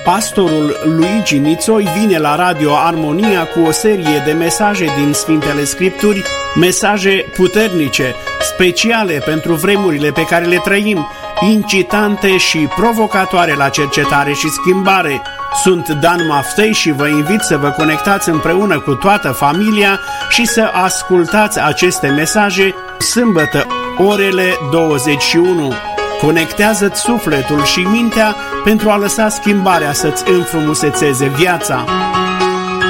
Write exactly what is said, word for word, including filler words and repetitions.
Pastorul Luigi Nițoi vine la Radio Armonia cu o serie de mesaje din Sfintele Scripturi, mesaje puternice, speciale pentru vremurile pe care le trăim, incitante și provocatoare la cercetare și schimbare. Sunt Dan Maftei și vă invit să vă conectați împreună cu toată familia și să ascultați aceste mesaje sâmbătă, orele douăzeci și unu. Conectează-ți sufletul și mintea pentru a lăsa schimbarea să-ți înfrumusețeze viața.